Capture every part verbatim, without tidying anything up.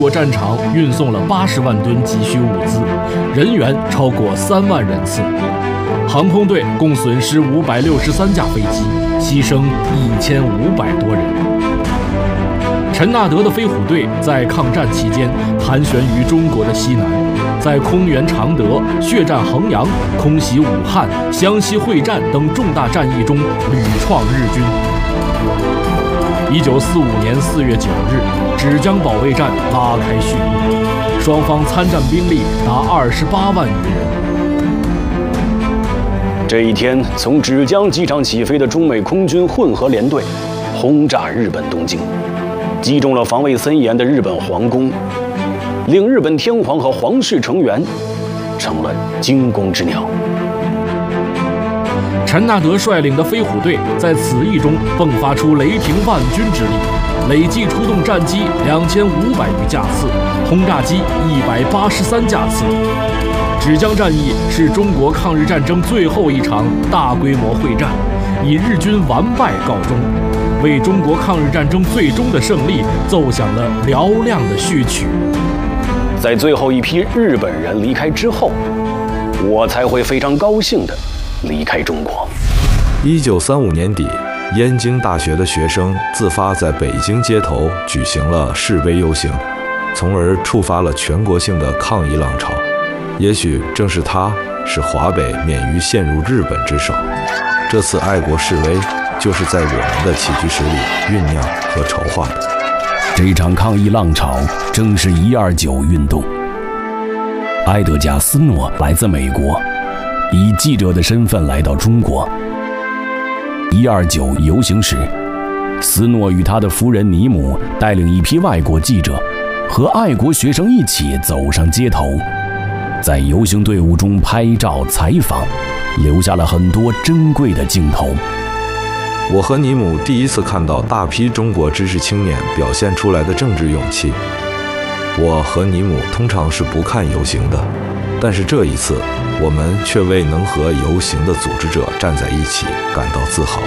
国战场运送了八十万吨急需物资，人员超过三万人次。航空队共损失五百六十三架飞机，牺牲一千五百多人。陈纳德的飞虎队在抗战期间盘旋于中国的西南，在空援常德、血战衡阳、空袭武汉、湘西会战等重大战役中屡创日军。一九四五年四月九日，芷江保卫战拉开序幕，双方参战兵力达二十八万余人。 这一天，从芷江机场起飞的中美空军混合联队，轰炸日本东京，击中了防卫森严的日本皇宫，令日本天皇和皇室成员成了惊弓之鸟。 陈纳德率领的飞虎队在此役中迸发出雷霆万钧之力，累计出动战机两千五百余架次，轰炸机一百八十三架次。芷江战役是中国抗日战争最后一场大规模会战，以日军完败告终，为中国抗日战争最终的胜利奏响了嘹亮的序曲。 在最后一批日本人离开之后，我才会非常高兴地离开中国。 一九三五年底，燕京大学的学生自发在北京街头举行了示威游行，从而触发了全国性的抗议浪潮。也许正是它，使华北免于陷入日本之手。这次爱国示威，就是在我们的起居室里酝酿和筹划的。 这场抗议浪潮正是一二九运动。埃德加·斯诺来自美国，以记者的身份来到中国。一二九游行时，斯诺与他的夫人尼姆带领一批外国记者和爱国学生一起走上街头，在游行队伍中拍照采访，留下了很多珍贵的镜头。 我和尼姆第一次看到大批中国知识青年表现出来的政治勇气。我和尼姆通常是不看游行的，但是这一次，我们却为能和游行的组织者站在一起感到自豪。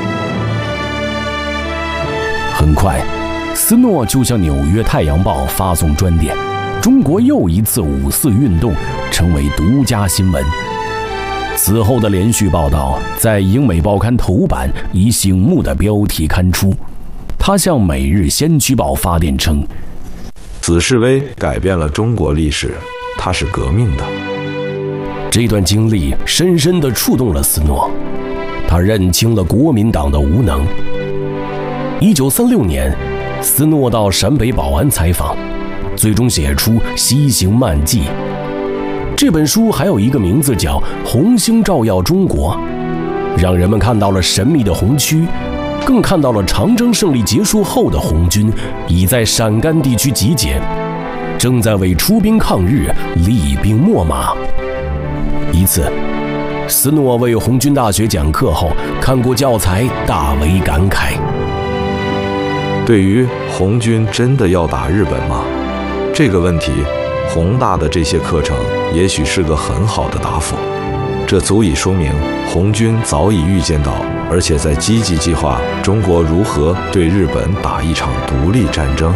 很快，斯诺就向《纽约太阳报》发送专电，中国又一次五四运动成为独家新闻。此后的连续报道在英美报刊头版以醒目的标题刊出。他向《每日先驱报》发电称：“ 此示威改变了中国历史，它是革命的。” 这段经历深深地触动了斯诺，他认清了国民党的无能。一九三六年，斯诺到陕北保安采访，最终写出《西行漫记》。这本书还有一个名字叫《红星照耀中国》，让人们看到了神秘的红区，更看到了长征胜利结束后的红军已在陕甘地区集结，正在为出兵抗日厉兵秣马。一次，斯诺为红军大学讲课后，看过教材，大为感慨。 对于红军真的要打日本吗？这个问题，宏大的这些课程也许是个很好的答复。这足以说明红军早已预见到，而且在积极计划中国如何对日本打一场独立战争。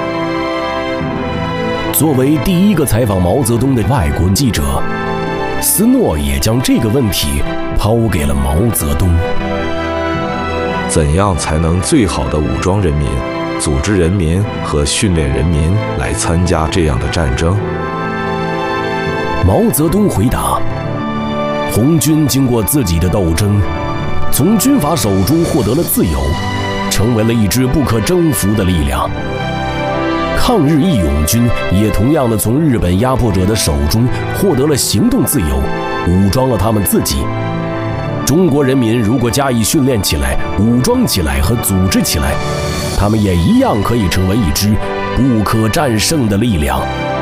作为第一个采访毛泽东的外国记者，斯诺也将这个问题抛给了毛泽东。 怎样才能最好的武装人民、组织人民和训练人民来参加这样的战争？ 毛泽东回答：红军经过自己的斗争，从军阀手中获得了自由，成为了一支不可征服的力量。抗日义勇军也同样的从日本压迫者的手中获得了行动自由，武装了他们自己。中国人民如果加以训练起来、武装起来和组织起来，他们也一样可以成为一支不可战胜的力量。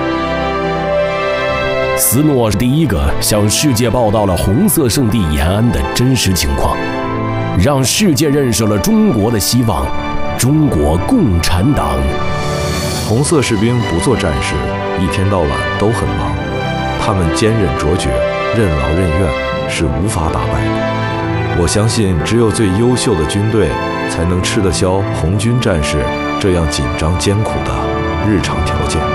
斯诺是第一个向世界报道了红色圣地延安的真实情况，让世界认识了中国的希望——中国共产党。 红色士兵不做战士，一天到晚都很忙，他们坚韧卓绝，任劳任怨，是无法打败的。我相信，只有最优秀的军队，才能吃得消红军战士这样紧张艰苦的日常条件。